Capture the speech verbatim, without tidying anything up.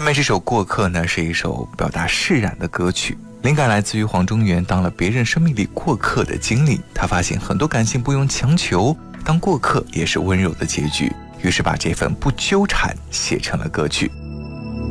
下面这首《过客》呢，是一首表达释然的歌曲，灵感来自于黄中原当了别人生命里过客的经历。他发现很多感情不用强求，当过客也是温柔的结局，于是把这份不纠缠写成了歌曲。